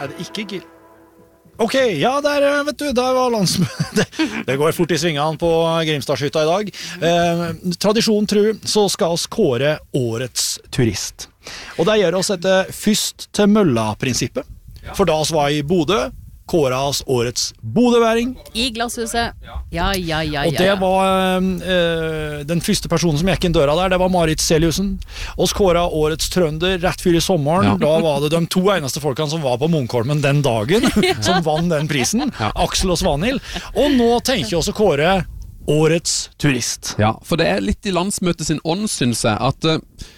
det ikke Gill? Ok, ja, vet du, der var landsmøtet. Det går fort i svingene på Grimstadshytta i dag. Tradisjon tru, så skal oss kåre årets turist. Og det gjør oss etter først til mølla-prinsippet. For da oss var i Bodø, kåret oss årets bodøværing. I glasshuset. Ja. Og det var den første personen som gikk inn døra der, det var Marit Seliusen. Oss kåret årets trønder rett før i sommeren. Da var det de to eneste folkene som var på Munkholmen den dagen, som vann den prisen. Aksel og Svanhild. Og nå tenker jeg også kåre årets turist. Ja, for det litt i landsmøtet sin ånd, synes jeg, at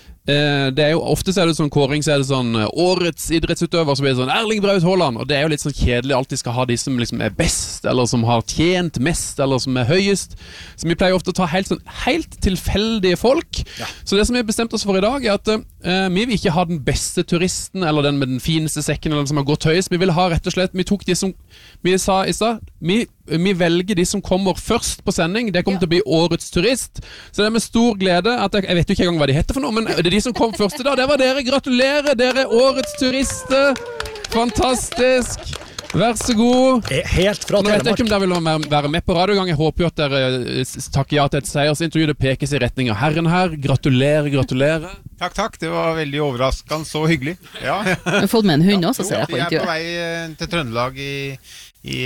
det jo, ofte så det sånn kåring, så det sånn årets idrettsutøver, så blir det sånn Erling Braut Haaland, og det jo litt sånn kjedelig alltid skal ha de som liksom best, eller som har tjent mest, eller som høyest, så vi pleier ofte å ta helt tilfeldige folk. Så det som vi har bestemt oss for i dag at vi vil ikke ha den beste turisten, eller den med den fineste sekken, eller den som har gått høyest. Vi vil ha rett og slett, vi tok de som vi sa i stad, vi velger de som kommer først på sending. Det kommer til å bli årets turist. Så det med stor glede at jeg vet jo ikke engang hva de heter for noe, men det de som kom først i dag, det var dere. Gratulerer, dere årets turister. Fantastisk. Vær så god. Helt fra Telemark. Nå vet jeg ikke om dere vil være med på radiogang. Jeg håper jo at dere takker ja til et seiersintervju. Det pekes i retning av herren her. Gratulerer. Takk. Det var veldig overraskende, så hyggelig. Ja. Du har fått med en hund også, ser jeg på intervjuet. Jeg på vei til Trøndelag i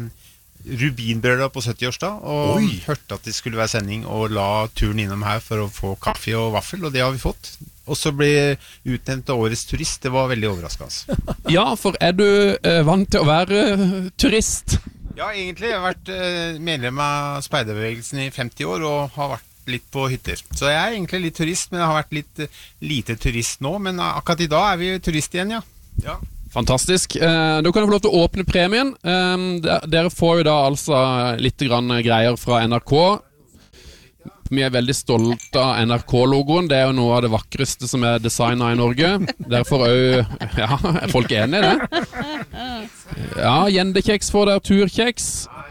Rubinbrødre på 70-årsdag, og hørte at det skulle være sending, og la turen innom her for å få kaffe og vaffel, og det har vi fått. Og så ble utnevnt til årets turist. Det var veldig overraskende. Ja, for du vant til å være turist? Ja, egentlig. Jeg har vært medlem av speiderbevegelsen i 50 år, og har vært litt på hytter. Så jeg egentlig litt turist, men jeg har vært litt lite turist nå, men akkurat i dag vi turist igjen, ja. Fantastisk. Da kan du få lov til å åpne premien. Dere får jo da altså litt grann greier fra NRK. Vi veldig stolte av NRK-logoen. Det jo noe av det vakreste som designet i Norge. Derfor er folk enige i det? Ja, Gjendekjeks får der, turkjeks.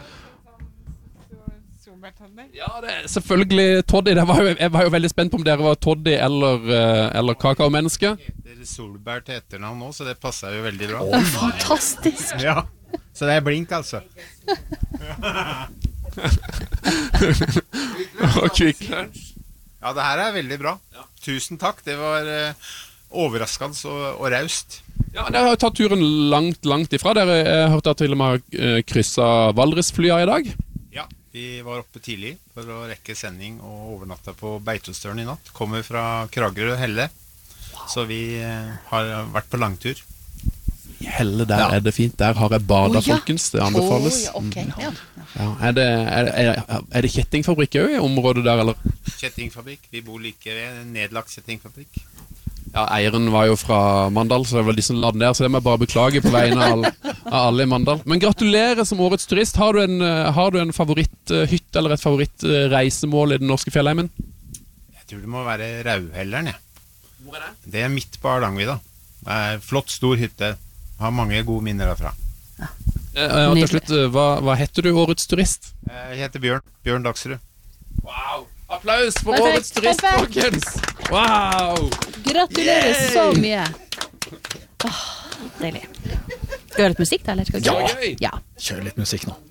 Ja, det selvfølgelig Toddy. Jeg var jo veldig spent på om dere var Toddy eller kakaomenneske. Solbær til etternavn nå, så det passer jo veldig bra. Fantastisk. Ja, så det blink altså. Og Kvikk Lunsj. Ja, det her veldig bra. Tusen takk, det var overraskende og raust. Ja, dere har jo tatt turen langt ifra. Dere har hørt at til og med krysset Valdresflya i dag. Ja, vi var oppe tidlig for å rekke sending og overnatta på Beitostølen i natt. Kommer fra Kragerø og Helle. Så vi har vært på langtur. I Helle, der det fint. Der har jeg badet, folkens. Det anbefales. Er det kjettingfabrikk også i området der, eller? Kjettingfabrikk. Vi bor like ved en nedlagt kjettingfabrikk. Ja, eieren var jo fra Mandal, så det var de som la den der, så det må jeg bare beklage på vegne av alle i Mandal. Men gratulerer som årets turist. Har du en favoritthytte eller et favorittreisemål i den norske fjellheimen? Jeg tror det må være Rauhelleren, ja. Hvor det? Det midt på Hardangervidda. Det flott, stor hytte. Har mange gode minner derfra. Og til slutt, hva heter du, årets turist? Jeg heter Bjørn Dagsrud. Wow! Applaus for årets turist, folkens! Wow! Gratulerer så mye. Deilig. Skal vi høre litt musikk da, eller? Ja. Kjør litt musikk nå.